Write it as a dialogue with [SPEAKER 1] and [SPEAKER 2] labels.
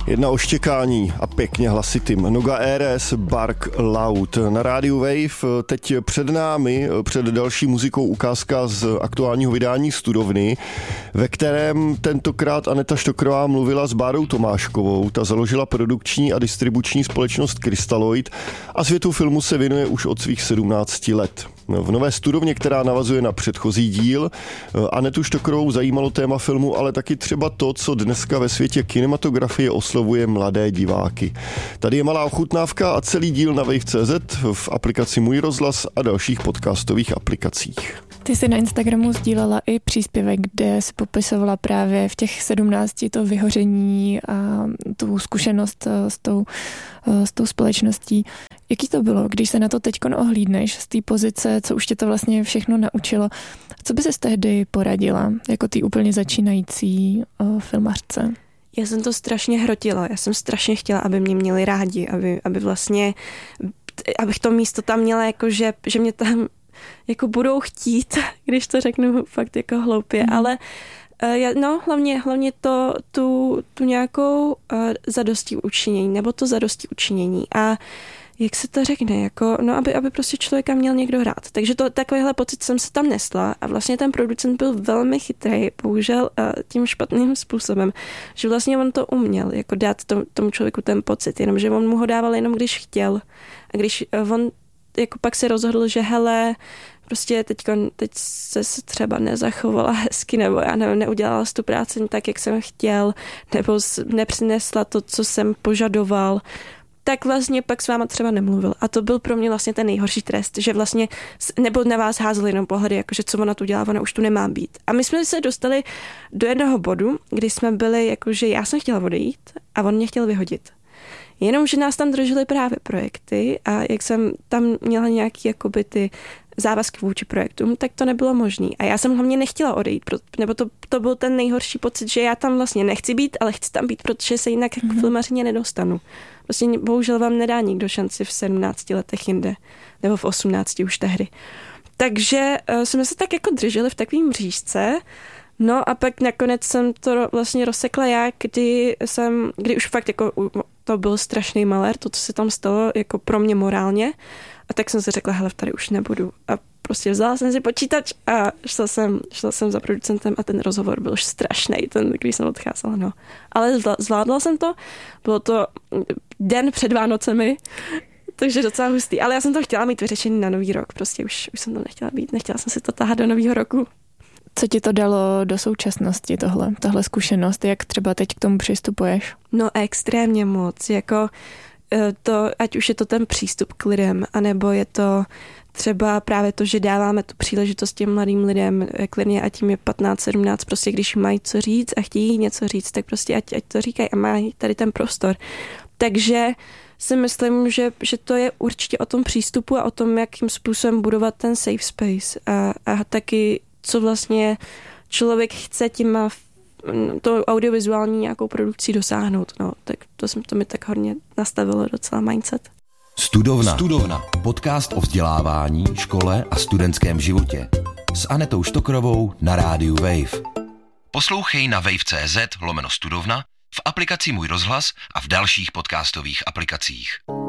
[SPEAKER 1] Jedna o štěkání a pěkně hlasitým. Noga Aires, Bark Loud. Na rádiu Wave teď před námi, před další muzikou ukázka z aktuálního vydání Studovny, ve kterém tentokrát Aneta Štokrová mluvila s Bárou Tomáškovou. Ta založila produkční a distribuční společnost Crystalloid a světu filmu se věnuje už od svých 17 let. V nové Studovně, která navazuje na předchozí díl, Anetu Štokrovou zajímalo téma filmu, ale taky třeba to, co dneska ve světě kinematografie oslovuje mladé diváky. Tady je malá ochutnávka a celý díl na Wave.cz, v aplikaci Můj rozhlas a dalších podcastových aplikacích.
[SPEAKER 2] Ty jsi na Instagramu sdílela i příspěvek, kde si popisovala právě v těch 17 to vyhoření a tu zkušenost s tou společností. Jaký to bylo, když se na to teďkon ohlídneš z té pozice, co už tě to vlastně všechno naučilo? Co by ses tehdy poradila jako ty úplně začínající filmařce?
[SPEAKER 3] Já jsem to strašně hrotila. Já jsem strašně chtěla, aby mě měli rádi, aby vlastně, abych to místo tam měla, jako že mě tam jako budou chtít, když to řeknu fakt jako hloupě, ale hlavně tu nějakou zadosti učinění, nebo to zadosti učinění a jak se to řekne, jako, aby prostě člověka měl někdo hrát. Takže takovýhle pocit jsem se tam nesla a vlastně ten producent byl velmi chytrý, bohužel tím špatným způsobem, že vlastně on to uměl, jako dát tomu člověku ten pocit, jenomže on mu ho dával jenom, když chtěl. A když on jako pak se rozhodl, že hele, prostě teď se třeba nezachovala hezky, nebo já nevím, neudělala tu práci tak, jak jsem chtěl, nebo nepřinesla to, co jsem požadoval, tak vlastně pak s váma třeba nemluvil. A to byl pro mě vlastně ten nejhorší trest, že vlastně, nebo na vás házeli jenom pohledy, jakože co ona tu dělá, ona už tu nemá být. A my jsme se dostali do jednoho bodu, kdy jsme byli, jakože já jsem chtěla odejít a on mě chtěl vyhodit. Jenomže nás tam držely právě projekty a jak jsem tam měla nějaký jakoby ty závazky vůči projektům, tak to nebylo možné. A já jsem hlavně nechtěla odejít, nebo to byl ten nejhorší pocit, že já tam vlastně nechci být, ale chci tam být, protože se jinak k filmařině nedostanu. Prostě bohužel vám nedá nikdo šanci v 17 letech jinde, nebo v 18 už tehdy. Takže jsme se tak jako drželi v takovým mřížce. No a pak nakonec jsem to vlastně rozsekla já, kdy už fakt jako to byl strašný malér, to, co se tam stalo jako pro mě morálně. A tak jsem si řekla, hele, tady už nebudu. A prostě vzala jsem si počítač a šla jsem za producentem a ten rozhovor byl už strašný, když jsem odcházela, no. Ale zvládla jsem to, bylo to den před Vánocemi, takže docela hustý. Ale já jsem to chtěla mít vyřešený na nový rok, prostě už jsem to nechtěla být, nechtěla jsem si to tahat do nového roku.
[SPEAKER 2] Co ti to dalo do současnosti, tahle zkušenost, jak třeba teď k tomu přistupuješ?
[SPEAKER 3] No extrémně moc, jako to, ať už je to ten přístup k lidem, anebo je to třeba právě to, že dáváme tu příležitost těm mladým lidem, klidně ať jim je 15, 17, prostě když mají co říct a chtějí něco říct, tak prostě ať to říkají a mají tady ten prostor. Takže si myslím, že to je určitě o tom přístupu a o tom, jakým způsobem budovat ten safe space a taky, co vlastně člověk chce tím to audiovizuální nějakou produkcí dosáhnout. No, tak to mi tak hodně nastavilo docela mindset.
[SPEAKER 4] Studovna. Podcast o vzdělávání, škole a studentském životě. S Anetou Štokrovou na rádiu Wave. Poslouchej na wave.cz/studovna, v aplikaci Můj rozhlas a v dalších podcastových aplikacích.